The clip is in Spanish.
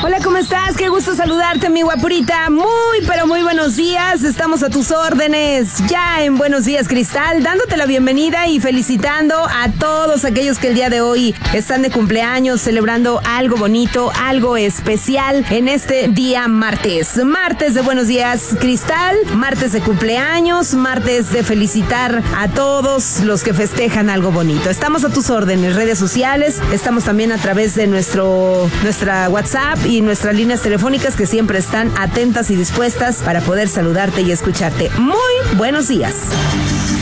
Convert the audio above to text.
Hola, ¿cómo estás? Qué gusto saludarte, mi guapurita. Pero muy buenos días. Estamos a tus órdenes ya en Buenos Días, Cristal, dándote la bienvenida y felicitando a todos aquellos que el día de hoy están de cumpleaños, celebrando algo bonito, algo especial en este día martes. Martes de Buenos Días, Cristal, martes de cumpleaños, martes de felicitar a todos los que festejan algo bonito. Estamos a tus órdenes, redes sociales, estamos también a través de nuestra WhatsApp y nuestras líneas telefónicas que siempre están atentas y dispuestas para poder saludarte y escucharte. Muy buenos días.